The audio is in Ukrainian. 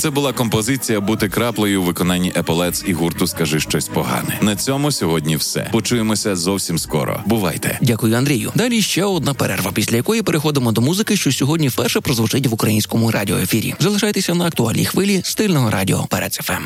Це була композиція «Бути краплею» у виконанні Еполетс і гурту «Скажи щось погане». На цьому сьогодні все. Почуємося зовсім скоро. Бувайте. Дякую, Андрію. Далі ще одна перерва, після якої переходимо до музики, що сьогодні вперше прозвучить в українському радіоефірі. Залишайтеся на актуальній хвилі стильного радіо Перец ФМ.